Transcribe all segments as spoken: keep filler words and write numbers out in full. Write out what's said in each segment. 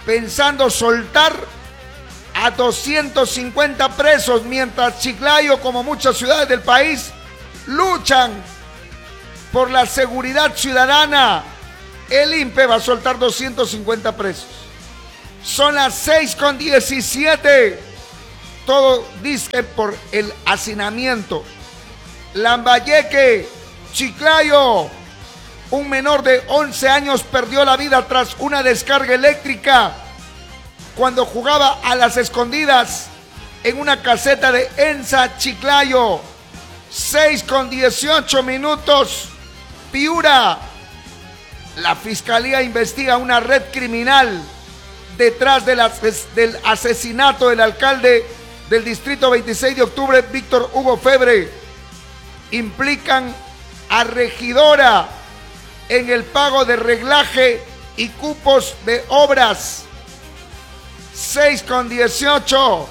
pensando soltar a doscientos cincuenta presos, mientras Chiclayo, como muchas ciudades del país, luchan por la seguridad ciudadana. El I N P E va a soltar doscientos cincuenta presos. Son las seis con diecisiete. Todo dice por el hacinamiento. Lambayeque, Chiclayo. Un menor de once años perdió la vida tras una descarga eléctrica cuando jugaba a las escondidas en una caseta de Ensa, Chiclayo. seis con dieciocho minutos. Piura. La fiscalía investiga una red criminal detrás del, ases del asesinato del alcalde del distrito veintiséis de octubre, Víctor Hugo Febre. Implican a regidora en el pago de reglaje y cupos de obras. seis con dieciocho.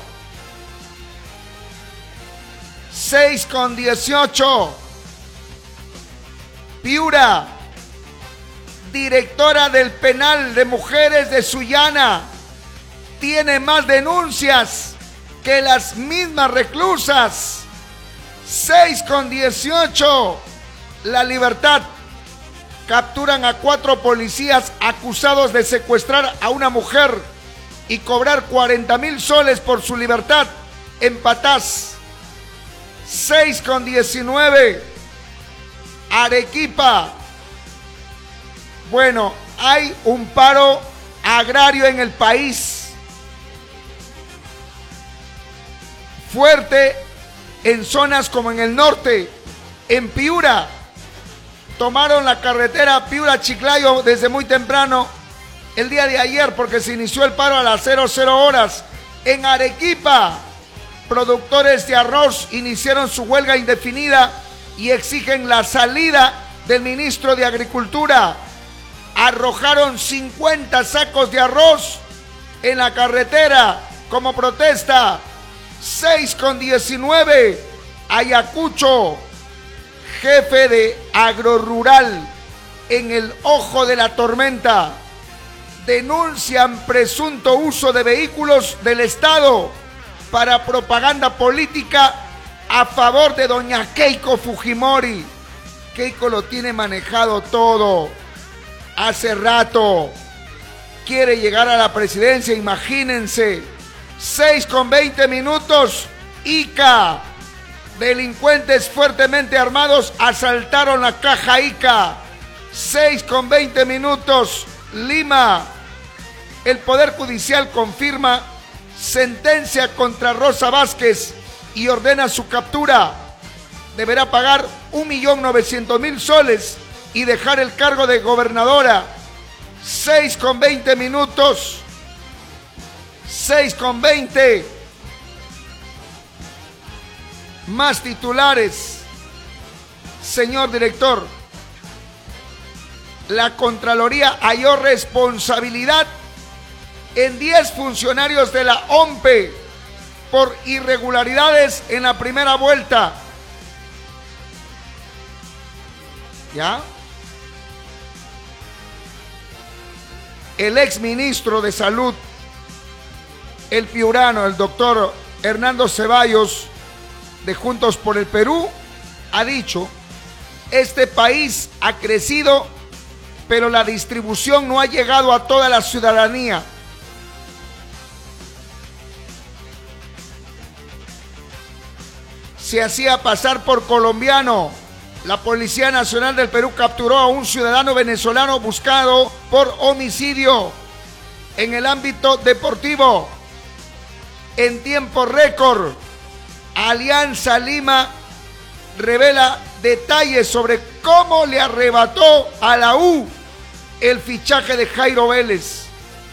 seis con dieciocho. Piura. Directora del penal de mujeres de Sullana tiene más denuncias que las mismas reclusas. seis con dieciocho. La Libertad. Capturan a cuatro policías acusados de secuestrar a una mujer y cobrar cuarenta mil soles por su libertad en Patás. seis con diecinueve. Arequipa. Bueno, hay un paro agrario en el país fuerte en zonas como en el norte. En Piura tomaron la carretera Piura-Chiclayo desde muy temprano el día de ayer porque se inició el paro a las cero cero horas. En Arequipa, productores de arroz iniciaron su huelga indefinida y exigen la salida del ministro de Agricultura. Arrojaron cincuenta sacos de arroz en la carretera como protesta. seis con diecinueve. Ayacucho, jefe de agrorural en el ojo de la tormenta. Denuncian presunto uso de vehículos del Estado para propaganda política a favor de doña Keiko Fujimori. Keiko lo tiene manejado todo. Hace rato quiere llegar a la presidencia, imagínense. seis con veinte minutos. Ica. Delincuentes fuertemente armados asaltaron la caja Ica. seis con veinte minutos. Lima. El Poder Judicial confirma sentencia contra Rosa Vázquez y ordena su captura. Deberá pagar un millón novecientos mil soles y dejar el cargo de gobernadora. seis con veinte minutos. seis con veinte. Más titulares. Señor director, la Contraloría halló responsabilidad en diez funcionarios de la O M P E por irregularidades en la primera vuelta. ¿Ya? El exministro de Salud, el piurano, el doctor Hernando Ceballos, de Juntos por el Perú, ha dicho: este país ha crecido, pero la distribución no ha llegado a toda la ciudadanía. Se hacía pasar por colombiano. La Policía Nacional del Perú capturó a un ciudadano venezolano buscado por homicidio en el ámbito deportivo. En tiempo récord, Alianza Lima revela detalles sobre cómo le arrebató a la U el fichaje de Jairo Vélez.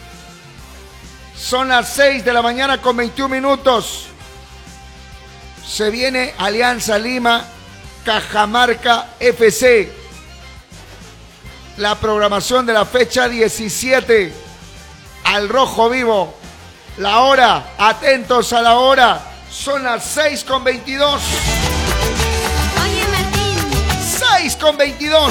Son las seis de la mañana con veintiún minutos. Se viene Alianza Lima, Cajamarca F C. La programación de la fecha diecisiete. Al rojo vivo. La hora, atentos a la hora. Son las seis con veintidós. Oye, Martín. seis con veintidós.